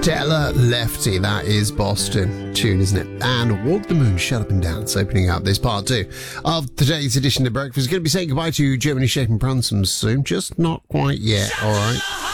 Stellar Lefty, that is Boston tune, isn't it? And Walk the Moon, Shut Up and Dance, opening up this part 2 of today's edition of Breakfast. Going to be saying goodbye to Germany Shape and Pransums soon, just not quite yet, alright?